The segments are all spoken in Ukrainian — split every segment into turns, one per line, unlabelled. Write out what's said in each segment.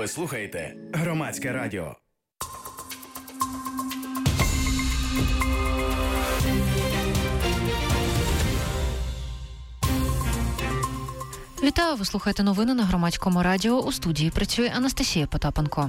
Ви слухаєте Громадське радіо.
Вітаю, ви слухаєте новини на Громадському радіо. У студії працює Анастасія Потапенко.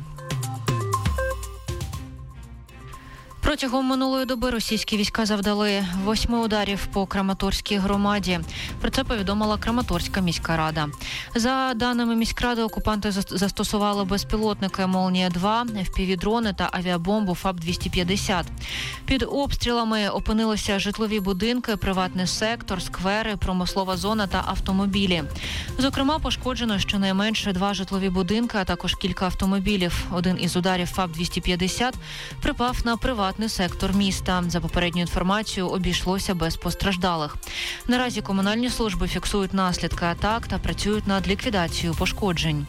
Протягом минулої доби російські війська завдали 8 ударів по Краматорській громаді. Про це повідомила Краматорська міська рада. За даними міськради, окупанти застосували безпілотники «Молнія-2», FPV-дрони та авіабомбу ФАБ-250. Під обстрілами опинилися житлові будинки, приватний сектор, сквери, промислова зона та автомобілі. Зокрема, пошкоджено щонайменше 2 житлові будинки, а також кілька автомобілів. Один із ударів ФАБ-250 припав на приватний сектор міста. За попередньою інформацією, обійшлося без постраждалих. Наразі комунальні служби фіксують наслідки атак та працюють над ліквідацією пошкоджень.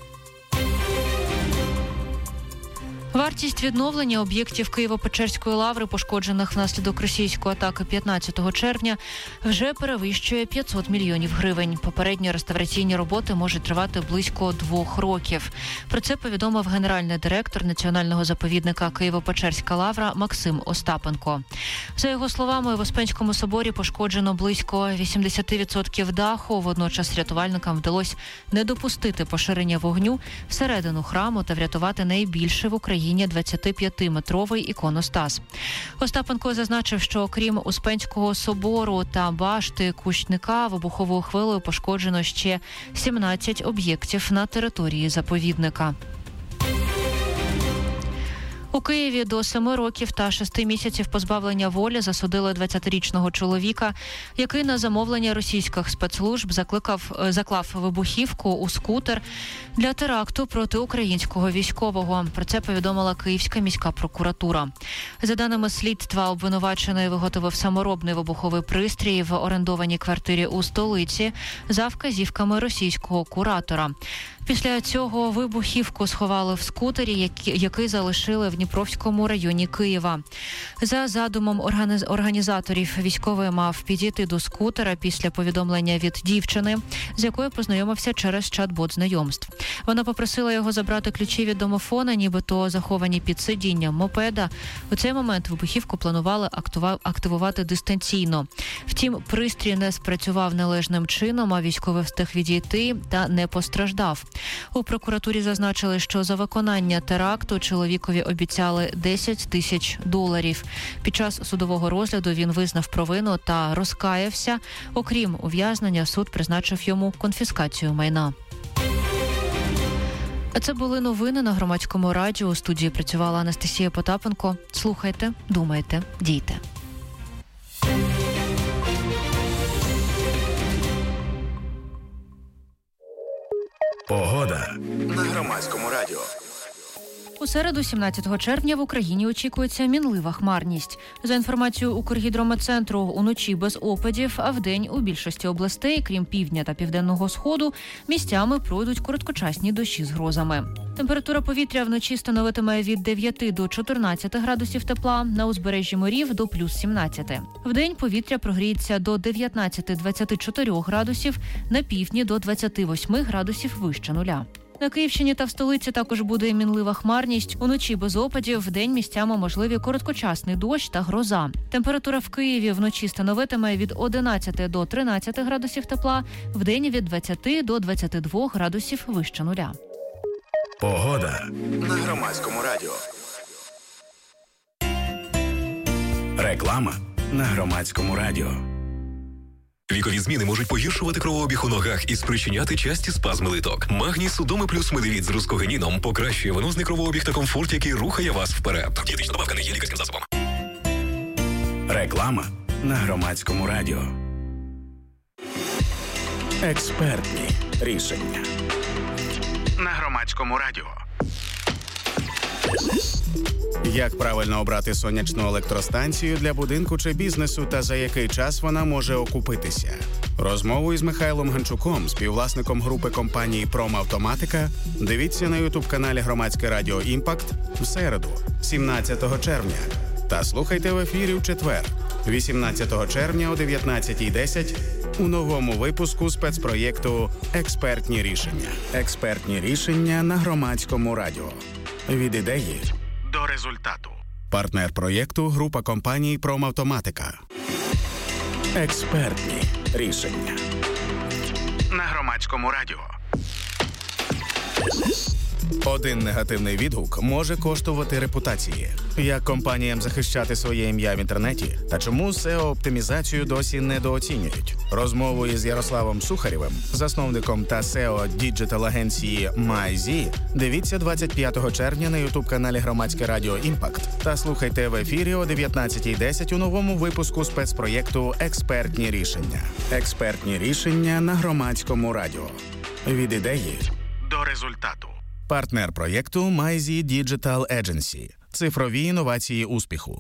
Вартість відновлення об'єктів Києво-Печерської лаври, пошкоджених внаслідок російської атаки 15 червня, вже перевищує 500 мільйонів гривень. Попередні реставраційні роботи можуть тривати близько 2 років. Про це повідомив генеральний директор Національного заповідника Києво-Печерська лавра Максим Остапенко. За його словами, в Успенському соборі пошкоджено близько 80% даху. Водночас рятувальникам вдалося не допустити поширення вогню всередину храму та врятувати найбільше в Україні 25-метровий іконостас. Остапенко зазначив, що окрім Успенського собору та башти Кущника, вибуховою хвилею пошкоджено ще 17 об'єктів на території заповідника. У Києві до 7 років та 6 місяців позбавлення волі засудили 20-річного чоловіка, який на замовлення російських спецслужб заклав вибухівку у скутер для теракту проти українського військового. Про це повідомила Київська міська прокуратура. За даними слідства, обвинувачений виготовив саморобний вибуховий пристрій в орендованій квартирі у столиці за вказівками російського куратора. Після цього вибухівку сховали в скутері, який залишили в Дніпровському районі Києва. За задумом організаторів, військовий мав підійти до скутера після повідомлення від дівчини, з якою познайомився через чат-бот знайомств. Вона попросила його забрати ключі від домофона, нібито заховані під сидінням мопеда. У цей момент вибухівку планували активувати дистанційно. Втім, пристрій не спрацював належним чином, а військовий встиг відійти та не постраждав. У прокуратурі зазначили, що за виконання теракту чоловікові обіцяли $10 тисяч. Під час судового розгляду він визнав провину та розкаявся. Окрім ув'язнення, суд призначив йому конфіскацію майна. А це були новини на Громадському радіо. У студії працювала Анастасія Потапенко. Слухайте, думайте, дійте.
Погода на Громадському радіо.
У середу, 17 червня, в Україні очікується мінлива хмарність. За інформацією Укргідрометцентру, уночі без опадів, а вдень у більшості областей, крім півдня та південного сходу, місцями пройдуть короткочасні дощі з грозами. Температура повітря вночі становитиме від 9 до 14 градусів тепла, на узбережжі морів до плюс 17. Вдень повітря прогріється до 19-24 градусів, на півдні до 28 градусів вище нуля. На Київщині та в столиці також буде мінлива хмарність. Уночі без опадів, вдень місцями можливі короткочасний дощ та гроза. Температура в Києві вночі становитиме від 11 до 13 градусів тепла, вдень від 20 до 22 градусів вище нуля.
Погода на Громадському радіо. Реклама на Громадському радіо.
Вікові зміни можуть погіршувати кровообіг у ногах і спричиняти часті спазми литок. Магній Судоми плюс Медевіт з рускогенીном покращує венозний кровообіг та комфорт, який рухає вас вперед. Дієтична добавка не є лікарським засобом.
Реклама на Громадському радіо. Експертні рішення на Громадському радіо. Як правильно обрати сонячну електростанцію для будинку чи бізнесу та за який час вона може окупитися? Розмову із Михайлом Ганчуком, співвласником групи компанії «Промавтоматика», дивіться на ютуб-каналі Громадське радіо «Імпакт» в середу, 17 червня. Та слухайте в ефірі в четвер, 18 червня о 19:10 У новому випуску спецпроєкту «Експертні рішення». Експертні рішення на Громадському радіо. Від ідеї до результату. Партнер проєкту – група компаній «Промавтоматика». Експертні рішення на Громадському радіо. Один негативний відгук може коштувати репутації. Як компаніям захищати своє ім'я в інтернеті? Та чому SEO-оптимізацію досі недооцінюють? Розмову із Ярославом Сухарєвим, засновником та SEO діджитал-агенції MyZ, дивіться 25 червня на ютуб-каналі Громадське радіо «Імпакт» та слухайте в ефірі о 19:10 у новому випуску спецпроєкту «Експертні рішення». Експертні рішення на Громадському радіо. Від ідеї до результату. Партнер проєкту MyZ Digital Agency. Цифрові інновації успіху.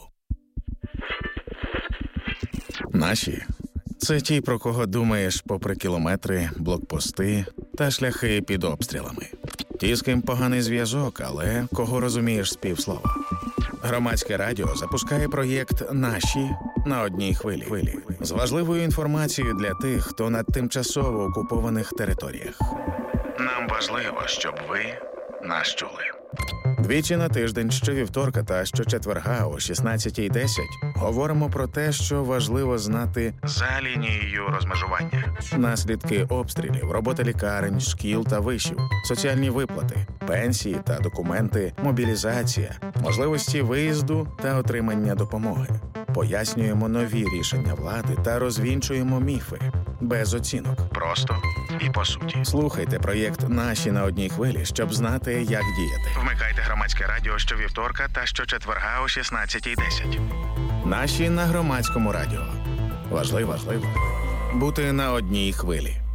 Наші – це ті, про кого думаєш попри кілометри, блокпости та шляхи під обстрілами. Ті, з ким поганий зв'язок, але кого розумієш з півслова. Громадське радіо запускає проєкт «Наші» на одній хвилі. З важливою інформацією для тих, хто на тимчасово окупованих територіях. Нам важливо, щоб ви нас чули. Двічі на тиждень, щовівторка та щочетверга о 16:10 говоримо про те, що важливо знати за лінією розмежування. Наслідки обстрілів, робота лікарень, шкіл та вишів, соціальні виплати, пенсії та документи, мобілізація, можливості виїзду та отримання допомоги. Пояснюємо нові рішення влади та розвінчуємо міфи. Без оцінок. Просто і по суті. Слухайте проєкт «Наші» на одній хвилі, щоб знати, як діяти. Вмикайте Громадське радіо щовівторка та щочетверга о 16:10. «Наші» на Громадському радіо. Важливо бути на одній хвилі.